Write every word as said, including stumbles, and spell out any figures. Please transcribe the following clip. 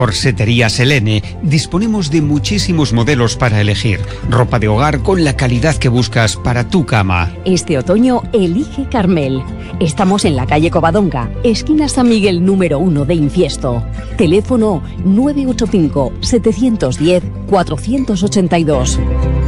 Corsetería Selene, disponemos de muchísimos modelos para elegir. Ropa de hogar con la calidad que buscas para tu cama. Este otoño elige Carmel. Estamos en la calle Covadonga, esquina San Miguel número uno de Infiesto. Teléfono nueve ocho cinco, siete uno cero, cuatro ocho dos.